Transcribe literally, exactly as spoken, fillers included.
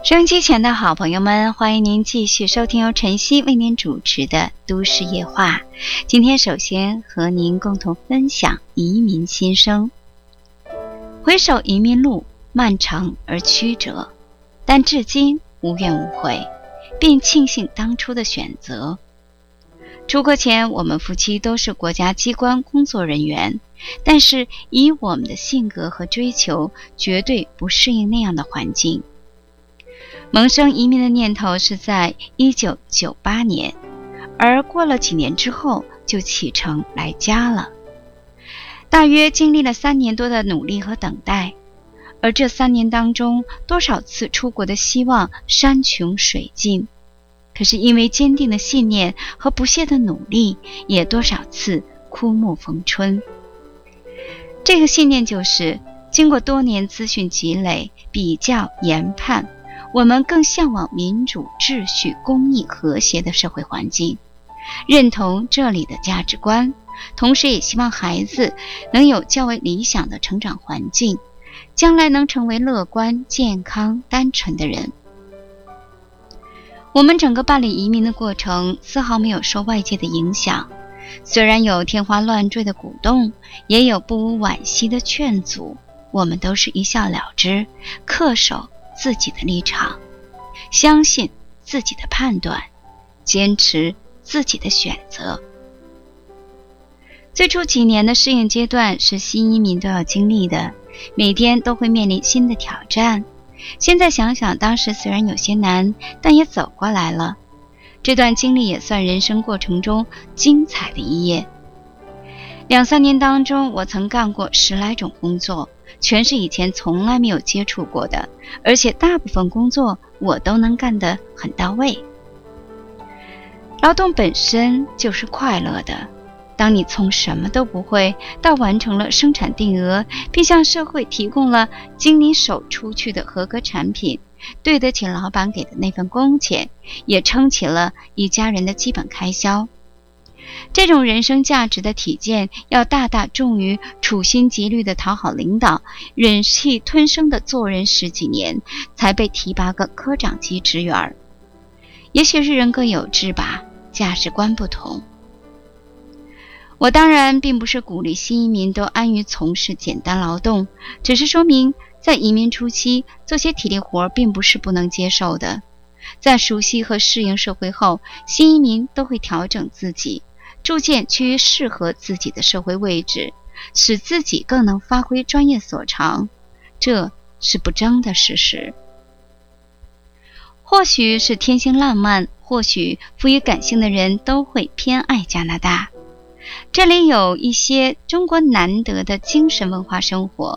收音机前的好朋友们，欢迎您继续收听由晨曦为您主持的都市夜话。今天首先和您共同分享移民心声。回首移民路漫长而曲折，但至今无怨无悔，并庆幸当初的选择。出国前我们夫妻都是国家机关工作人员，但是以我们的性格和追求，绝对不适应那样的环境。萌生移民的念头是在一九九八年，而过了几年之后就启程来家了。大约经历了三年多的努力和等待，而这三年当中，多少次出国的希望山穷水尽，可是因为坚定的信念和不懈的努力，也多少次枯木逢春。这个信念就是，经过多年资讯积累、比较、研判，我们更向往民主、秩序、公益、和谐的社会环境，认同这里的价值观，同时也希望孩子能有较为理想的成长环境，将来能成为乐观、健康、单纯的人。我们整个办理移民的过程丝毫没有受外界的影响，虽然有天花乱坠的鼓动，也有不无惋惜的劝阻，我们都是一笑了之，恪守自己的立场，相信自己的判断，坚持自己的选择。最初几年的适应阶段是新移民都要经历的，每天都会面临新的挑战。现在想想，当时虽然有些难，但也走过来了。这段经历也算人生过程中精彩的一页。两三年当中，我曾干过十来种工作，全是以前从来没有接触过的，而且大部分工作我都能干得很到位。劳动本身就是快乐的，当你从什么都不会到完成了生产定额，并向社会提供了经你手出去的合格产品，对得起老板给的那份工钱，也撑起了一家人的基本开销。这种人生价值的体现，要大大重于处心积虑的讨好领导，忍气吞声的做人十几年，才被提拔个科长级职员。也许是人各有志吧，价值观不同。我当然并不是鼓励新移民都安于从事简单劳动，只是说明在移民初期做些体力活并不是不能接受的。在熟悉和适应社会后，新移民都会调整自己，逐渐趋于适合自己的社会位置，使自己更能发挥专业所长，这是不争的事实。或许是天性浪漫，或许富于感性的人都会偏爱加拿大。这里有一些中国难得的精神文化生活，